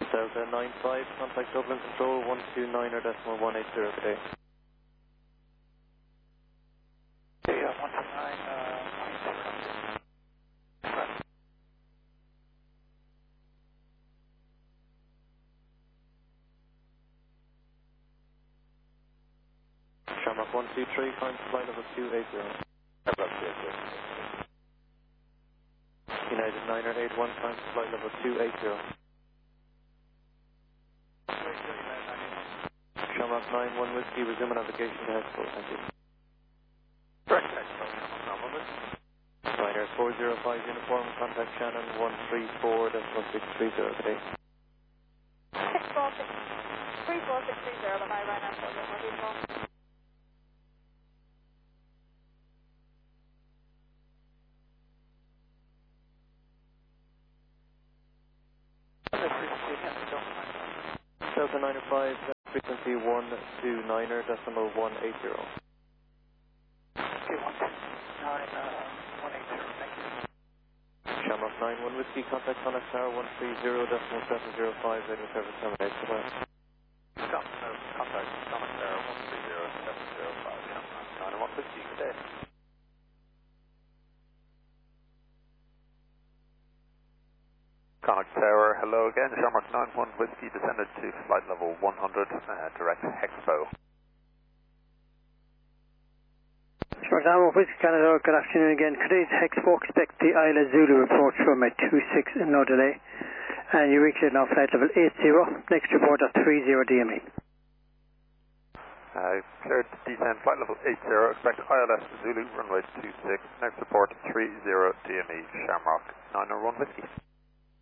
Delta 95, contact Dublin Control 129.180 today. Yeah, 129, Shamrock 123, climb to flight level 280. United 981, climb to flight level 280. Shamrock 91 Whiskey, resume navigation to Hexpo, thank you. correct, Hexpo, Shamrock 91. Ryanair 405 uniform, contact Shannon 134.630 today. 34630, my Ryanair 405 uniform. Delta 905, frequency 129.180. Okay, 129, 180, thank you. Shamrock 91 Whiskey, contact Connect Tower 130.705, radio service terminate. Contact Sonic Tower 130.705, Shamrock 91 Whiskey, good day. Connect Tower, hello again, Shamrock 91 Whiskey descended to flight level 100, direct Hexpo. Shamrock 91 Whiskey Canada, good afternoon again. Today's Hexpo, expect the Isla Zulu approach from at 26, no delay. And you reach it now flight level 80, next report at 30 DME. Cleared to descend flight level 80, expect ILS Zulu runway 26, next report 30 DME, Shamrock 901 Whiskey.